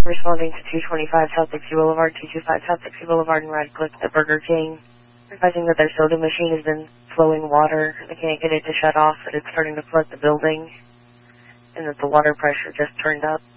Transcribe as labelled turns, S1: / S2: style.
S1: Responding to 225 South Dixie Boulevard, 225 South Dixie Boulevard in Radcliffe at Burger King. Advising that their soda machine has been flowing water. They can't get it to shut off, that it's starting to flood the building, and that the water pressure just turned up.